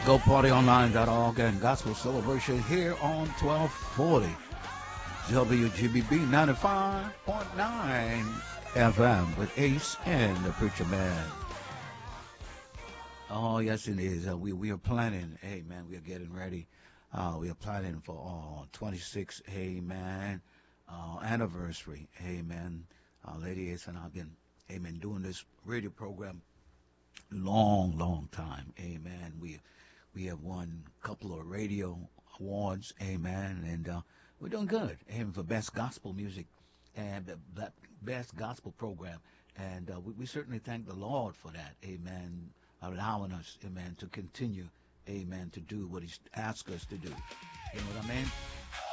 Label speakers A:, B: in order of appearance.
A: GoPartyOnline.org and Gospel Celebration here on 1240 WGBB 95.9 FM with Ace and the Preacher Man. Oh, yes, it is. We are planning. Amen. We are getting ready. We are planning for 26th. Amen. Anniversary. Amen. Lady Ace and I have been, amen, doing this radio program long time. Amen. We have won a couple of radio awards. Amen. And we're doing good. Amen. For best gospel music and the best gospel program. And we certainly thank the Lord for that. Amen. Allowing us, amen, to continue, amen, to do what He's asked us to do. You know what I mean?